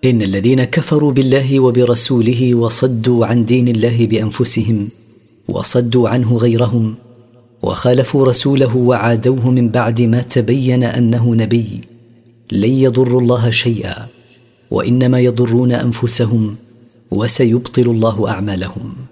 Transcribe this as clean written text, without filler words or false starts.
إن الذين كفروا بالله وبرسوله وصدوا عن دين الله بأنفسهم وصدوا عنه غيرهم وخالفوا رسوله وعادوه من بعد ما تبين أنه نبي لن يضروا الله شيئا، وإنما يضرون أنفسهم، وسيبطل الله أعمالهم.